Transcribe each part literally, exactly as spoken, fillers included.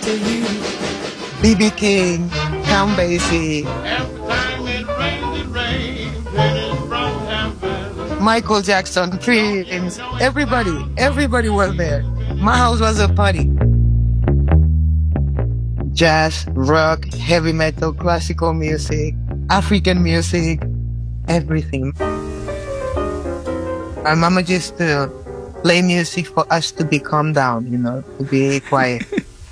to you. B B King, Count Basie, Every time it rains, it rains, and it's from heaven. Michael Jackson, Prince, everybody, everybody was there. My house was a party. Jazz, rock, heavy metal, classical music, African music, everything. My mama just uh, play music for us to be calm down, you know, to be quiet.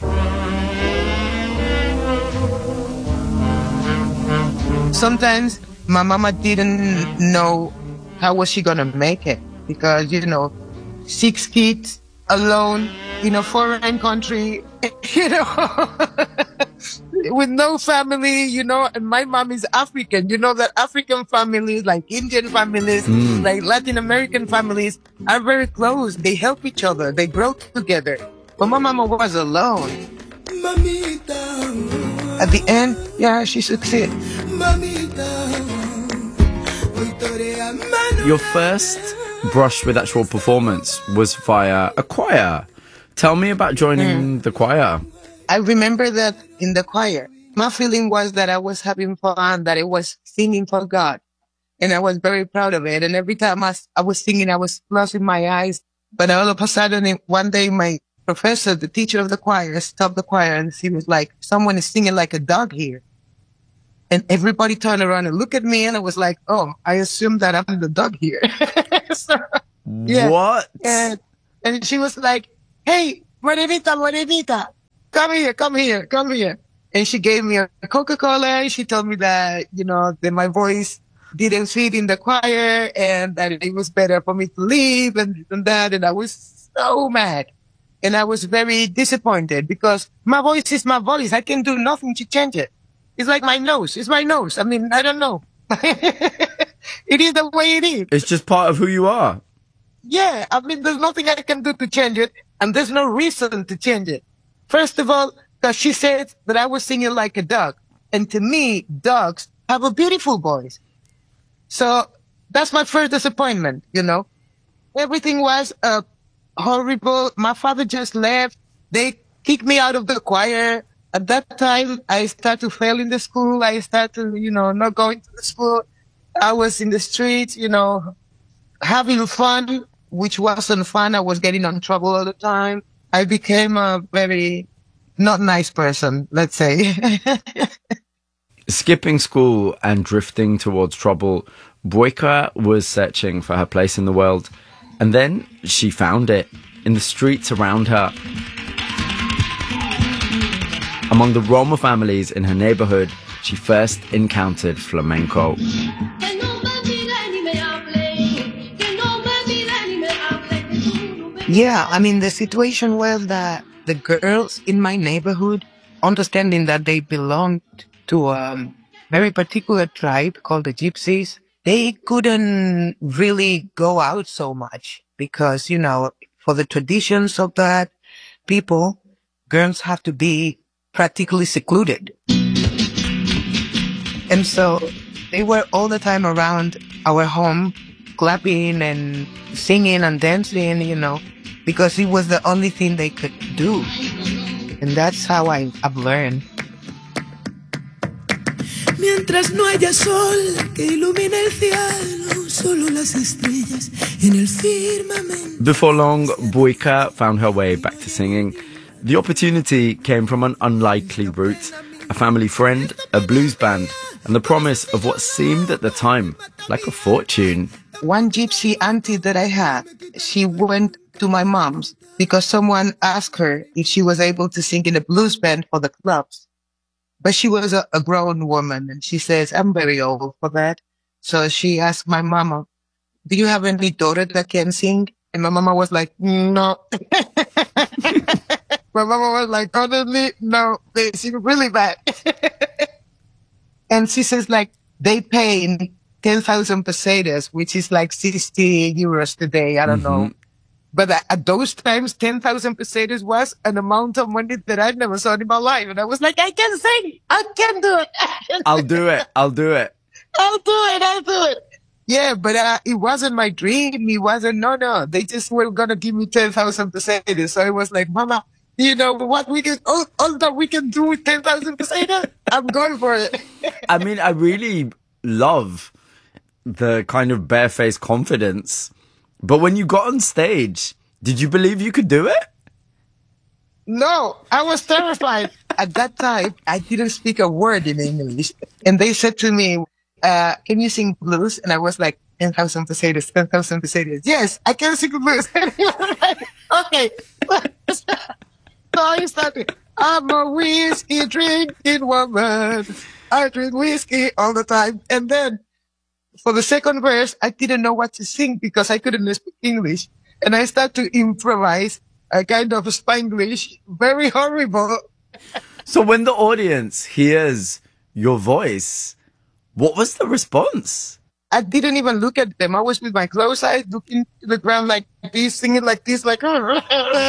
Sometimes my mama didn't know how was she gonna make it because, you know, six kids alone in a foreign country, you know, with no family, you know, and my mom is African. You know that African families, like Indian families, Mm. like Latin American families are very close. They help each other. They grow together. But my mama was alone. Mamita. At the end, yeah, she succeeded. Your first brush with actual performance was via a choir. Tell me about joining Mm. the choir. I remember that in the choir, my feeling was that I was having fun, that I was singing for God. And I was very proud of it. And every time I, s- I was singing, I was closing my eyes. But all of a sudden, one day, my professor, the teacher of the choir, stopped the choir and he was like, someone is singing like a dog here. And everybody turned around and looked at me. And I was like, oh, I assume that I'm the dog here. So, yeah. What? And, and she was like, hey, Morenita, Morenita, come here, come here, come here. And she gave me a Coca-Cola. And she told me that, you know, that my voice didn't fit in the choir and that it was better for me to leave and, and that. And I was so mad. And I was very disappointed because my voice is my voice. I can do nothing to change it. It's like my nose. It's my nose. I mean, I don't know. It is the way it is. It's just part of who you are. Yeah, I mean, there's nothing I can do to change it, and there's no reason to change it. First of all, because she said that I was singing like a dog, and to me, dogs have a beautiful voice. So that's my first disappointment, you know. Everything was uh, horrible. My father just left. They kicked me out of the choir. At that time, I started to fail in the school. I started, you know, not going to the school. I was in the streets, you know, having fun, which wasn't fun. I was getting in trouble all the time. I became a very not nice person, let's say. Skipping school and drifting towards trouble, Boyka was searching for her place in the world, and then she found it in the streets around her. Among the Roma families in her neighborhood, she first encountered flamenco. Yeah, I mean, the situation was that the girls in my neighborhood, understanding that they belonged to a very particular tribe called the Gypsies, they couldn't really go out so much because, you know, for the traditions of that people, girls have to be practically secluded. And so they were all the time around our home, clapping and singing and dancing, you know, because it was the only thing they could do. And that's how I, I've learned. Mientras no haya sol que ilumine el cielo, solo las estrellas en el firmamento. Before long, Boyka found her way back to singing. The opportunity came from an unlikely route: a family friend, a blues band, and the promise of what seemed at the time like a fortune. One gypsy auntie that I had, she went to my mom's because someone asked her if she was able to sing in a blues band for the clubs. But she was a, a grown woman, and she says, I'm very old for that. So she asked my mama, do you have any daughter that can sing? And my mama was like, no. My mama was like, honestly, no, they sing really bad. And she says, like, they pay ten thousand pesetas, which is like sixty euros today. I don't Mm-hmm. know. But at, at those times, ten thousand pesetas was an amount of money that I never saw in my life. And I was like, I can sing. I can do it. I'll do it. I'll do it. I'll do it. I'll do it. Yeah, but uh, it wasn't my dream. It wasn't, no, no. They just were going to give me ten thousand pesetas. So I was like, Mama, you know, what we can, all, all that we can do with ten thousand pesetas, I'm going for it. I mean, I really love the kind of barefaced confidence. But when you got on stage, did you believe you could do it? No, I was terrified. At that time, I didn't speak a word in English. And they said to me, uh, can you sing blues? And I was like, ten thousand pesetas, ten thousand pesetas. Yes, I can sing blues. Okay. So I started, I'm a whiskey drinking woman. I drink whiskey all the time. And then for the second verse, I didn't know what to sing because I couldn't speak English. And I started to improvise a kind of Spanglish, very horrible. So when the audience hears your voice, what was the response? I didn't even look at them. I was with my closed eyes, looking to the ground like this, singing like this, like. But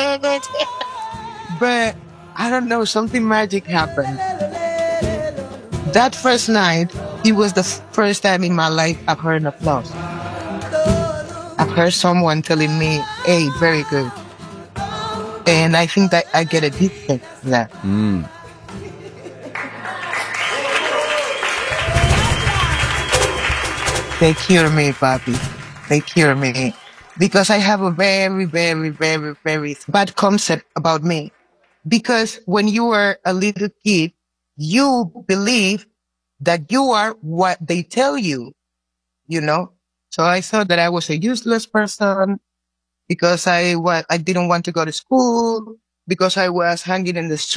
I don't know, something magic happened. That first night, it was the first time in my life I've heard an applause. I've heard someone telling me, hey, very good. And I think that I get addicted to that. Mm. They cure me, Bobby. They cure me. Because I have a very, very, very, very bad concept about me. Because when you were a little kid, you believe that you are what they tell you, you know? So I thought that I was a useless person because I wa- I didn't want to go to school, because I was hanging in the street.